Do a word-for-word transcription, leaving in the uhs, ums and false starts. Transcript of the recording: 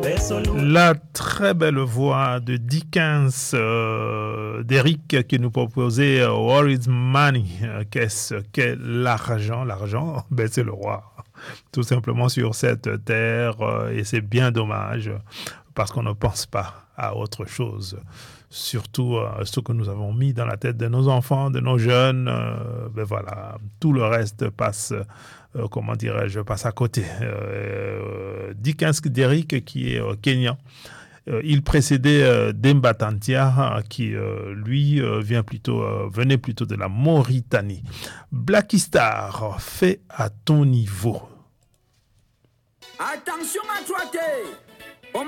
La très belle voix de Dickens, euh, d'Eric, qui nous proposait euh, What is money? Qu'est-ce qu'est l'argent? L'argent, ben, c'est le roi, tout simplement sur cette terre, euh, et c'est bien dommage parce qu'on ne pense pas à autre chose. Surtout euh, ce que nous avons mis dans la tête de nos enfants, de nos jeunes, euh, ben voilà, tout le reste passe, euh, comment dirais-je, passe à côté. Euh, Dickens d'Eric, qui est euh, kényan, euh, il précédait euh, Demba Tantia, qui euh, lui euh, vient plutôt, euh, venait plutôt de la Mauritanie. Blacky Star, fait à ton niveau. Attention à trotter.